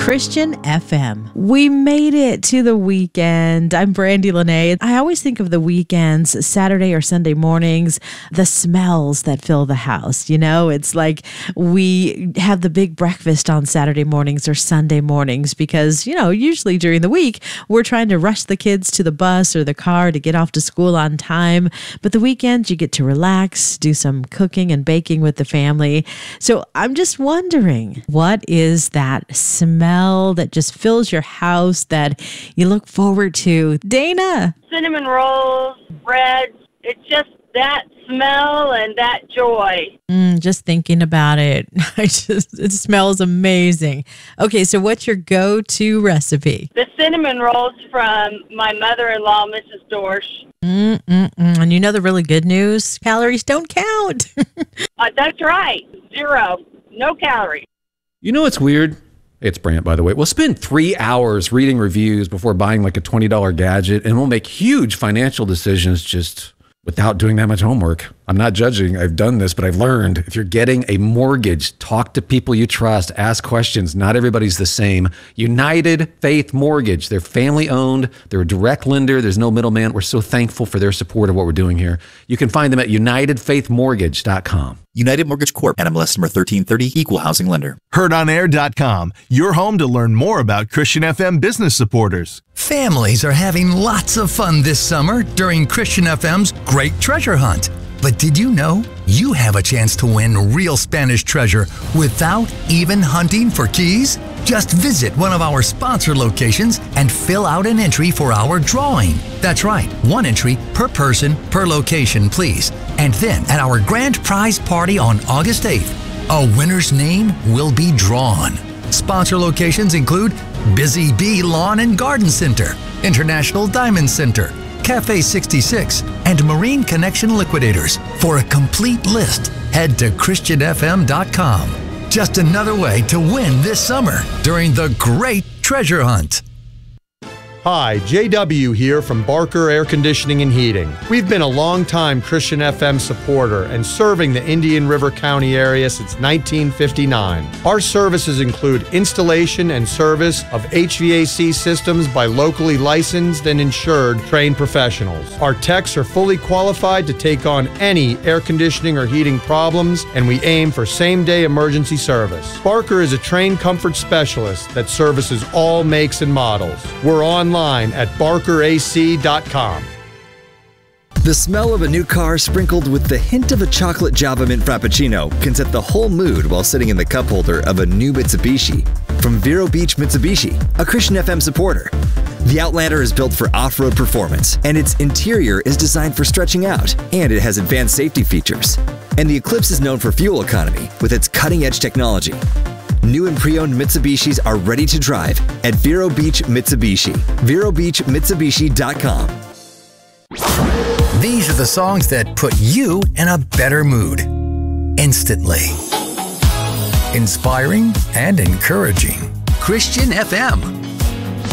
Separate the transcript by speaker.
Speaker 1: Christian FM. We made it to the weekend. I'm Brandy Lene. I always think of the weekends, Saturday or Sunday mornings, the smells that fill the house. You know, it's like we have the big breakfast on Saturday mornings or Sunday mornings because, you know, usually during the week, we're trying to rush the kids to the bus or the car to get off to school on time. But the weekends, you get to relax, do some cooking and baking with the family. So I'm just wondering, what is that smell that just fills your house that you look forward to? Dana?
Speaker 2: Cinnamon rolls, breads. It's just that smell and that joy.
Speaker 1: Just thinking about it. It smells amazing. Okay, so what's your go-to recipe?
Speaker 2: The cinnamon rolls from my mother-in-law, Mrs. Dorsch.
Speaker 1: And you know the really good news? Calories don't count.
Speaker 2: That's right. 0. No calories.
Speaker 3: You know what's weird? It's Brant, by the way. We'll spend 3 hours reading reviews before buying like a $20 gadget, and we'll make huge financial decisions just without doing that much homework. I'm not judging. I've done this, but I've learned if you're getting a mortgage, talk to people you trust, ask questions. Not everybody's the same. United Faith Mortgage. They're family owned. They're a direct lender. There's no middleman. We're so thankful for their support of what we're doing here. You can find them at UnitedFaithMortgage.com.
Speaker 4: United Mortgage Corp. NMLS number 1330. Equal housing lender.
Speaker 5: HeardOnAir.com. Your home to learn more about Christian FM business supporters.
Speaker 6: Families are having lots of fun this summer during Christian FM's Great Treasure Hunt. But did you know you have a chance to win real Spanish treasure without even hunting for keys? Just visit one of our sponsor locations and fill out an entry for our drawing. That's right, 1 entry per person per location, please. And then at our grand prize party on August 8th, a winner's name will be drawn. Sponsor locations include Busy Bee Lawn and Garden Center, International Diamond Center, Cafe 66, and Marine Connection Liquidators. For a complete list, head to ChristianFM.com. Just another way to win this summer during the Great Treasure Hunt.
Speaker 7: Hi, JW here from Barker Air Conditioning and Heating. We've been a long-time Christian FM supporter and serving the Indian River County area since 1959. Our services include installation and service of HVAC systems by locally licensed and insured trained professionals. Our techs are fully qualified to take on any air conditioning or heating problems, and we aim for same-day emergency service. Barker is a trained comfort specialist that services all makes and models. We're online at barkerac.com.
Speaker 8: The smell of a new car sprinkled with the hint of a chocolate Java Mint Frappuccino can set the whole mood while sitting in the cup holder of a new Mitsubishi. From Vero Beach Mitsubishi, a Christian FM supporter. The Outlander is built for off-road performance, and its interior is designed for stretching out, and it has advanced safety features. And the Eclipse is known for fuel economy with its cutting-edge technology. New and pre-owned Mitsubishis are ready to drive at Vero Beach Mitsubishi. VeroBeachMitsubishi.com.
Speaker 6: These are the songs that put you in a better mood instantly. Inspiring and encouraging. Christian FM.